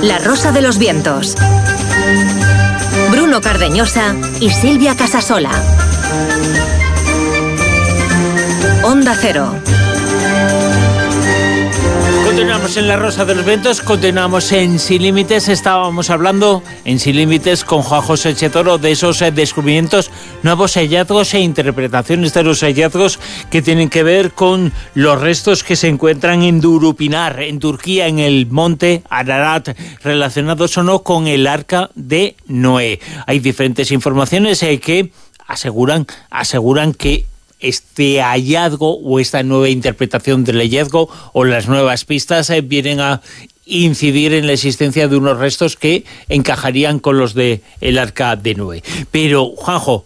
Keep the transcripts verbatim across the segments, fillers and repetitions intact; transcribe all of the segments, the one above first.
La Rosa de los Vientos. Bruno Cardeñosa y Silvia Casasola. Onda Cero. Continuamos en La Rosa de los Vientos, continuamos en Sin Límites. Estábamos hablando en Sin Límites con Juan José Chetoro de esos eh, descubrimientos, nuevos hallazgos e interpretaciones de los hallazgos que tienen que ver con los restos que se encuentran en Durupinar, en Turquía, en el monte Ararat, relacionados o no con el Arca de Noé. Hay diferentes informaciones eh, que aseguran, aseguran que este hallazgo o esta nueva interpretación del hallazgo o las nuevas pistas eh, vienen a incidir en la existencia de unos restos que encajarían con los de el Arca de Noé. Pero, Juanjo,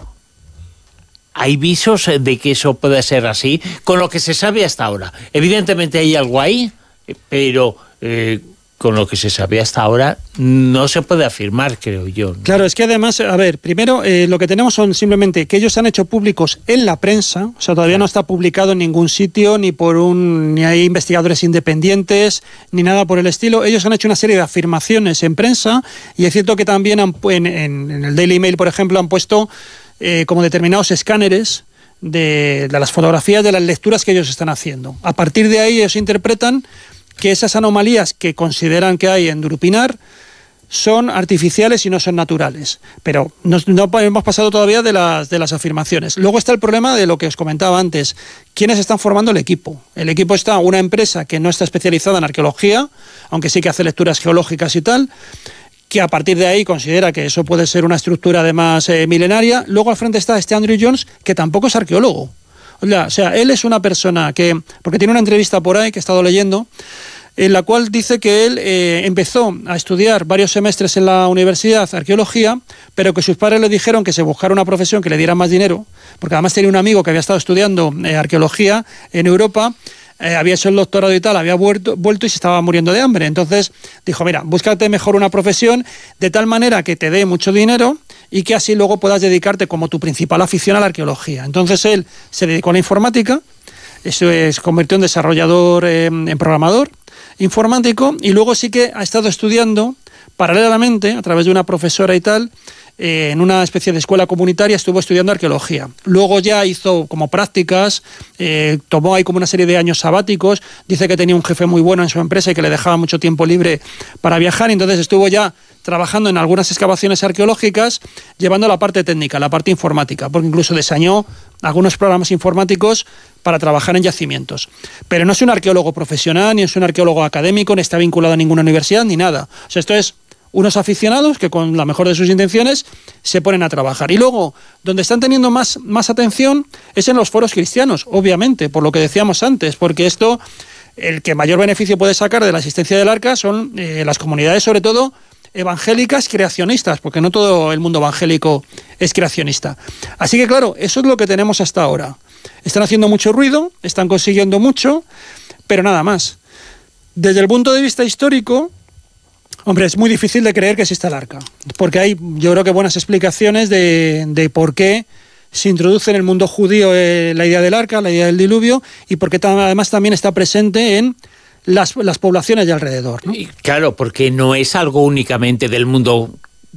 ¿hay visos de que eso pueda ser así? Con lo que se sabe hasta ahora. Evidentemente hay algo ahí, pero eh, con lo que se sabe hasta ahora no se puede afirmar, creo yo, ¿no? Claro, es que además, a ver, primero eh, lo que tenemos son simplemente que ellos han hecho públicos en la prensa, o sea, todavía no está publicado en ningún sitio, ni por un ni hay investigadores independientes, ni nada por el estilo. Ellos han hecho una serie de afirmaciones en prensa, y es cierto que también han, en, en, en el Daily Mail, por ejemplo, han puesto eh, como determinados escáneres de, de las fotografías de las lecturas que ellos están haciendo. A partir de ahí ellos interpretan que esas anomalías que consideran que hay en Durupinar son artificiales y no son naturales. Pero no, no hemos pasado todavía de las, de las afirmaciones. Luego está el problema de lo que os comentaba antes. ¿Quiénes están formando el equipo? El equipo está una empresa que no está especializada en arqueología, aunque sí que hace lecturas geológicas y tal, que a partir de ahí considera que eso puede ser una estructura además eh, milenaria. Luego al frente está este Andrew Jones, que tampoco es arqueólogo. O sea, él es una persona que, porque tiene una entrevista por ahí que he estado leyendo, en la cual dice que él eh, empezó a estudiar varios semestres en la universidad arqueología, pero que sus padres le dijeron que se buscara una profesión que le diera más dinero, porque además tenía un amigo que había estado estudiando eh, arqueología en Europa, eh, había hecho el doctorado y tal, había vuelto, vuelto y se estaba muriendo de hambre. Entonces dijo, mira, búscate mejor una profesión de tal manera que te dé mucho dinero y que así luego puedas dedicarte como tu principal afición a la arqueología. Entonces él se dedicó a la informática, eso es, convirtió en desarrollador, eh, en programador informático, y luego sí que ha estado estudiando paralelamente, a través de una profesora y tal, eh, en una especie de escuela comunitaria, estuvo estudiando arqueología. Luego ya hizo como prácticas, eh, tomó ahí como una serie de años sabáticos, dice que tenía un jefe muy bueno en su empresa y que le dejaba mucho tiempo libre para viajar, y entonces estuvo ya trabajando en algunas excavaciones arqueológicas, llevando la parte técnica, la parte informática, porque incluso diseñó algunos programas informáticos para trabajar en yacimientos. Pero no es un arqueólogo profesional, ni es un arqueólogo académico, ni está vinculado a ninguna universidad, ni nada. O sea, esto es unos aficionados que con la mejor de sus intenciones se ponen a trabajar. Y luego, donde están teniendo más, más atención es en los foros cristianos, obviamente, por lo que decíamos antes, porque esto, el que mayor beneficio puede sacar de la existencia del arca son eh, las comunidades, sobre todo, evangélicas creacionistas, porque no todo el mundo evangélico es creacionista. Así que claro, eso es lo que tenemos hasta ahora. Están haciendo mucho ruido, están consiguiendo mucho, pero nada más. Desde el punto de vista histórico, hombre, es muy difícil de creer que exista el arca, porque hay, yo creo que buenas explicaciones de, de por qué se introduce en el mundo judío eh, la idea del arca, la idea del diluvio, y porque además también está presente en Las, las poblaciones de alrededor, ¿no? Y claro, porque no es algo únicamente del mundo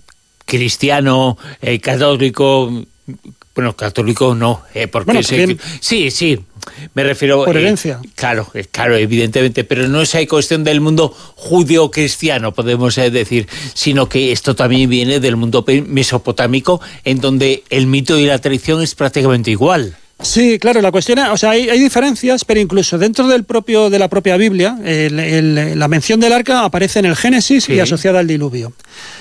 cristiano, eh, católico, bueno, católico no, eh, porque bueno, se, sí, sí, me refiero por herencia. Eh, claro, eh, claro, evidentemente, pero no es cuestión del mundo judío-cristiano, podemos eh, decir, sino que esto también viene del mundo mesopotámico, en donde el mito y la tradición es prácticamente igual. Sí, claro, la cuestión es, o sea, hay, hay diferencias, pero incluso dentro del propio de la propia Biblia, el, el, la mención del arca aparece en el Génesis, sí, y asociada al diluvio.